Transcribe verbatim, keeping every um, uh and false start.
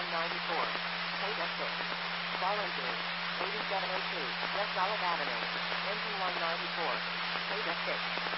one ninety-four. Theta six. Volunteers. eighty-seven oh two. West Olive Avenue. Engine one ninety-four. Theta six.